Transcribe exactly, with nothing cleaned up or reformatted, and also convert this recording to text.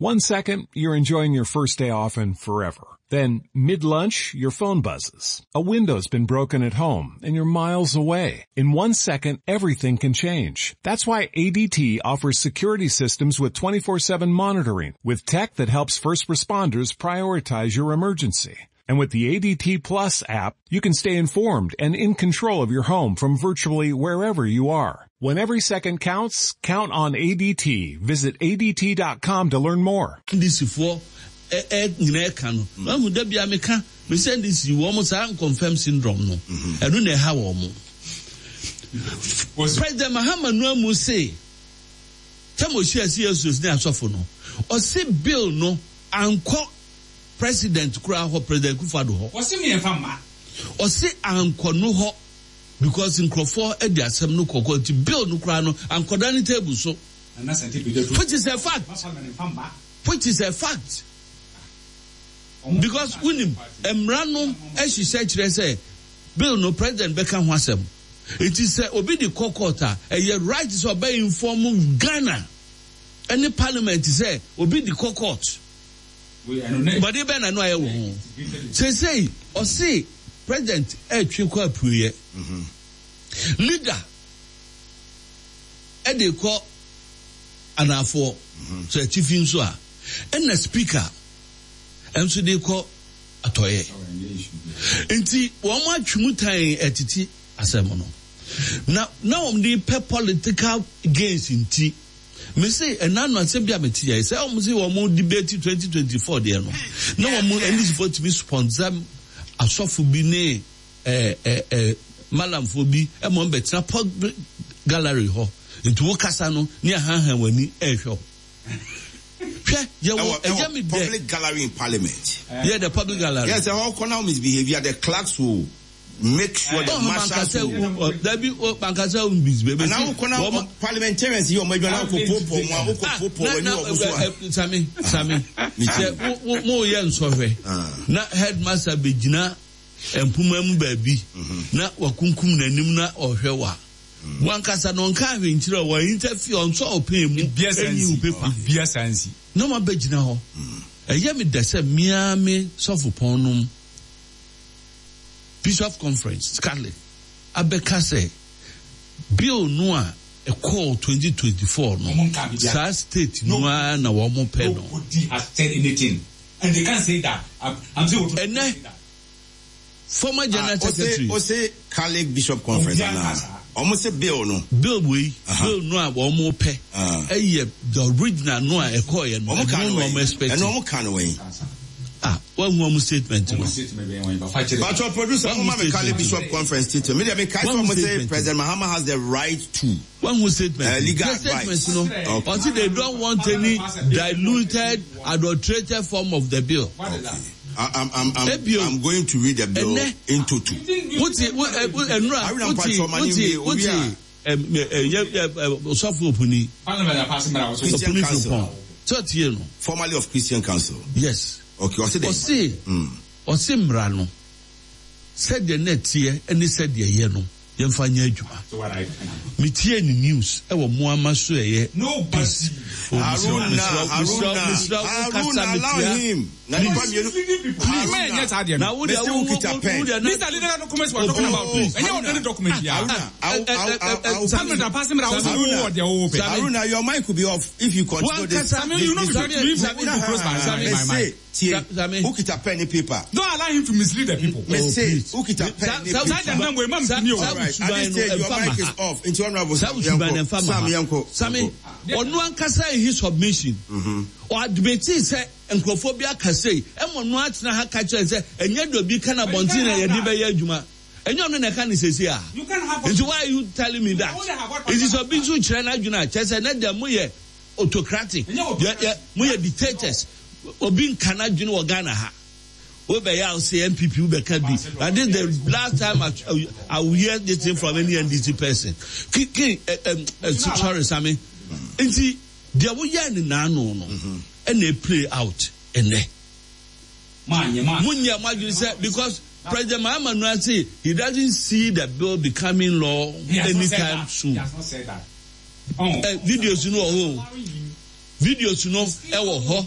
One second, you're enjoying your first day off and forever. Then, mid-lunch, your phone buzzes. A window's been broken at home, and you're miles away. In one second, everything can change. That's why A D T offers security systems with twenty-four seven monitoring, with tech that helps first responders prioritize your emergency. And with the A D T Plus app, you can stay informed and in control of your home from virtually wherever you are. When every second counts, count on A D T. Visit A D T dot com to learn more. This is for eh nyina ka no. Amu da bia me ka, me send this you almost unconfirmed syndrome no. Enu na ha wo mo. President Mahama no amu say, tamo share serious na asofo no. O say bill no anko president kura ho president Kufado ho. O say me enfa ma. O say anko no ho because in Crawford e dey asem no kokko ti bill no kura no anko dan table so. Which is a fact. Which is a fact. Because unim emrano e hihye kire say bill no president beka ho asem. It is say obi di kokota e ye right is obey inform Ghana. Any parliament say obi di kokot. But they ben no aye wo. Say say or say president e twi ko apuye. Leader e dey call anafo so chief in so a and the speaker and so they call atoye enti wo ma twumutan etiti asem no na na om dey pe political gains inti me say enano asem bia meti ya say om say wo mo debate twenty twenty-four there no na wo mo enlis vote me sponsor asofo bi ne eh eh eh malamfo bi e mo betina public gallery ho into wokasa no ne ahanhan wani ehwo hwe ye wo ejami de public gallery in parliament. Uh, yeah, the public gallery. Yes, the whole corner misbehavior, the clerks will make sure uh, the marshals will there be bankasa misbehavior. Now corner parliamentarians here my jona ko popo mo ko popo wani wo so. Sami sami say mo ye nsohwe na headmaster begina empuma mu baabi na wakunkum nanim na ohwe wa one kasa no nka hwe nkyira wa interfere on so open mu any paper bia sansi no ma begina ho eye me dese miame sofoponum Bishop Conference Scarlet abeka say bill no a e call twenty twenty-four no sa state no na wo mo pe no nobody has said anything and they can't say that. I'm, I'm saying what and then former general uh, secretary o say Catholic Bishop Conference na almost a bill no bill we bill no a wo mo pe eh the original no a e call ye no no expect and no can we ah one one statement no but your producer Mama Catholic Bishop Conference statement me dey catch one say President Mahama has the right to one more statement uh, legal statement no okay. Until they don't want any diluted adulterated form of the bill. Okay. I'm, I'm, I'm, I'm going to read the bill into two. What's it? What? Enra? What's it? What's it? What's it? Um, yeah, yeah. Software opuni. Christian Council. Thirty year no. Formerly of Christian Council. Yes. Okay. What's it? What's it? What's it? Mrano. Said the net here, and he said the year no. Yemfanya adwuma. So what I me tie ni news e wo mo amaso eye no basi Haruna Haruna Haruna allow him na ni pa mienu please yes ade na wo dey wo these are legal documents we are talking about please any of the documents here Haruna pass me out wo dey wo pe Haruna your mic could be off if you continue this you know you have close my mic who kita pen and paper don't allow him to mislead the people me say who kita pen and paper I say your mic is off. Into honorable Sam Yanko. Sami, onu ankasa his submission. Or debate say enkophobia ka say, emo no atena ha ka kire say enye do bi kana bontin na ye di be ye adwuma. Enye onu na ka ni sesi a. You can have. Into why are you telling me that? It is a big so kire na adwuna. Chese na dem mo ye autocratic. Yeah, mo ye dictators. Obi nkana adwuna wo Ghana ha. Over here, I'll say M P P be can be. I did the last time I, I, I will hear this thing from any N D C person. Sorry, Sammy. And see, there were young now, no, no, and they play out, and they. Man, man, you said because President Mahama say he doesn't see the bill becoming law anytime soon. He has not said that. Oh. Uh, videos, you know, oh. Videos, you know, ever, huh?